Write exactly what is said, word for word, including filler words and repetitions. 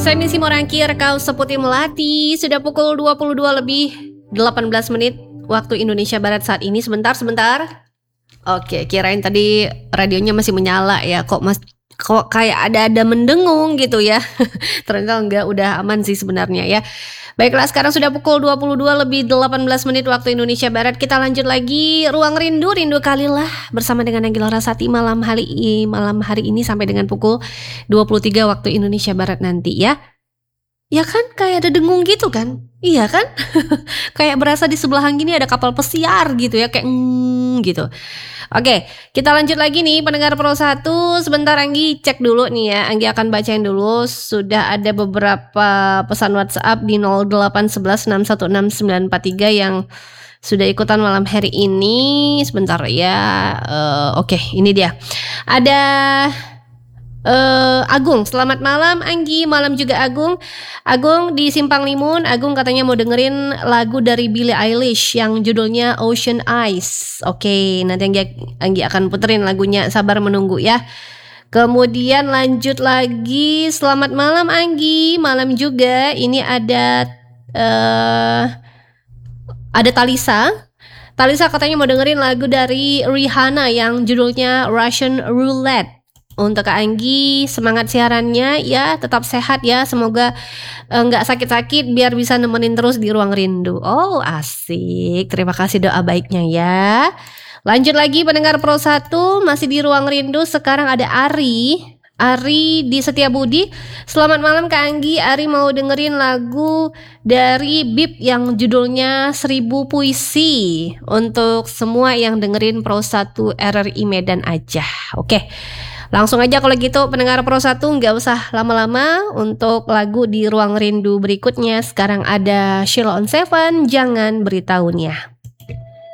Saya Misi Morangkir, kau seputi melati. Sudah pukul dua puluh dua lebih delapan belas menit waktu Indonesia Barat saat ini. Sebentar, sebentar. Oke, kirain tadi radionya masih menyala ya. Kok mas, kok kayak ada-ada mendengung gitu ya. Ternyata enggak, udah aman sih sebenarnya ya. Baiklah, sekarang sudah pukul dua puluh dua lebih delapan belas menit waktu Indonesia Barat. Kita lanjut lagi Ruang Rindu, Rindu Kalilah bersama dengan Nagila Rasati malam hari ini, malam hari ini sampai dengan pukul dua puluh tiga waktu Indonesia Barat nanti ya. Ya kan, kayak ada dengung gitu kan? Iya kan? Kayak berasa di sebelahan gini ada kapal pesiar gitu ya, kayak mm, gitu. Oke, kita lanjut lagi nih pendengar Pro satu. Sebentar Anggi cek dulu nih ya. Anggi akan bacain dulu. Sudah ada beberapa pesan WhatsApp di nol delapan satu satu enam satu enam sembilan empat tiga yang sudah ikutan malam hari ini. Sebentar ya. Uh, Oke, ini dia. Ada Uh, Agung, selamat malam Anggi, malam juga Agung. Agung di Simpang Limun. Agung katanya mau dengerin lagu dari Billie Eilish yang judulnya Ocean Eyes. Oke, nanti Anggi, Anggi akan puterin lagunya, sabar menunggu ya. Kemudian lanjut lagi. Selamat malam Anggi, malam juga. Ini ada uh, ada Talisa. Talisa katanya mau dengerin lagu dari Rihanna yang judulnya Russian Roulette. Untuk Kak Anggi, semangat siarannya ya, tetap sehat ya, semoga nggak uh, sakit-sakit biar bisa nemenin terus di Ruang Rindu. Oh asik, terima kasih doa baiknya ya. Lanjut lagi pendengar Pro satu, masih di Ruang Rindu. Sekarang ada Ari, Ari di Setiabudi. Selamat malam Kak Anggi, Ari mau dengerin lagu dari Bip yang judulnya Seribu Puisi. Untuk semua yang dengerin Pro satu R R I Medan aja. Oke, langsung aja kalau gitu pendengar Pro satu, nggak usah lama-lama untuk lagu di Ruang Rindu berikutnya. Sekarang ada Sheila on Seven, Jangan Beritahunya.